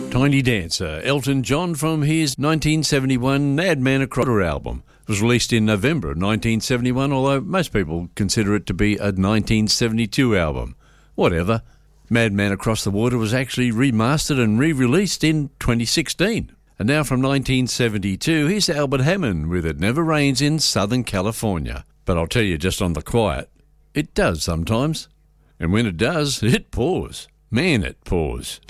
Tiny Dancer, Elton John from his 1971 Madman Across the Water album. It was released in November of 1971, although most people consider it to be a 1972 album. Whatever. Madman Across the Water was actually remastered and re-released in 2016. And now from 1972, here's Albert Hammond with It Never Rains in Southern California. But I'll tell you just on the quiet, it does sometimes. And when it does, it pours. Man, it pours.